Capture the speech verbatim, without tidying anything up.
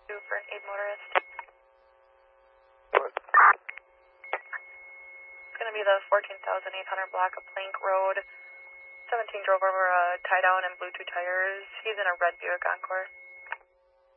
Two for an aid motorist. What? It's going to be the fourteen thousand eight hundred block of Plank Road. seventeen drove over a tie down and blew two tires. He's in a red Buick Encore.